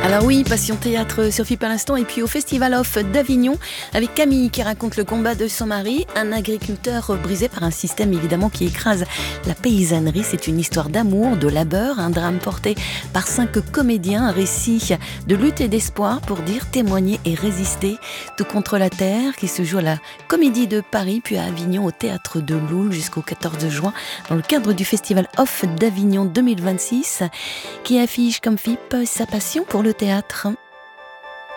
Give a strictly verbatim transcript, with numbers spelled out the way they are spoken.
Alors oui, Passion Théâtre sur F I P à l'instant, et puis au Festival Off d'Avignon avec Camille qui raconte le combat de son mari, un agriculteur brisé par un système évidemment qui écrase la paysannerie. C'est une histoire d'amour, de labeur, un drame porté par cinq comédiens, un récit de lutte et d'espoir pour dire, témoigner et résister. Tout contre la terre qui se joue à la Comédie de Paris, puis à Avignon au Théâtre de Loul jusqu'au quatorze juin dans le cadre du Festival Off d'Avignon deux mille vingt-six qui affiche comme F I P sa passion pour le théâtre.